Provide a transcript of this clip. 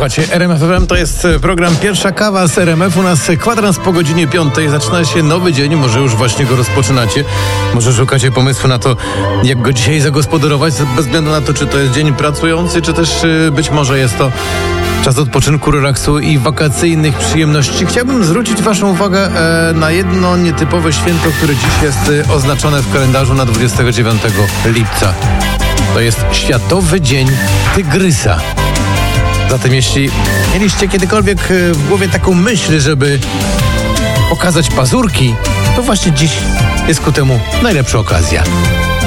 Słuchajcie, RMF FM to jest program Pierwsza Kawa z RMF. U nas kwadrans po godzinie 5. Zaczyna się nowy dzień, może już właśnie go rozpoczynacie. Może szukacie pomysłu na to, jak go dzisiaj zagospodarować, bez względu na to, czy to jest dzień pracujący, czy też być może jest to czas odpoczynku, relaksu i wakacyjnych przyjemności. Chciałbym zwrócić waszą uwagę na jedno nietypowe święto, które dziś jest oznaczone w kalendarzu na 29 lipca. To jest Światowy Dzień Tygrysa. Zatem jeśli mieliście kiedykolwiek w głowie taką myśl, żeby pokazać pazurki, to właśnie dziś jest ku temu najlepsza okazja.